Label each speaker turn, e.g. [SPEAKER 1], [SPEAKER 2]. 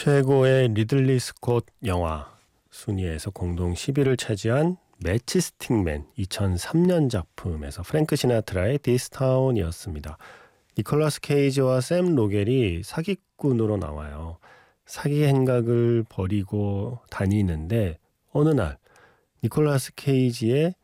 [SPEAKER 1] 최고의 리들리 스콧 영화 순위에서 공동 10위를 차지한 매치스틱맨 2003년 작품에서 프랭크 시나트라의 디스 타운이었습니다. 니콜라스 케이지와 샘 로겔이 사기꾼으로 나와요. 사기 행각을 벌이고 다니는데 어느 날 니콜라스 케이지의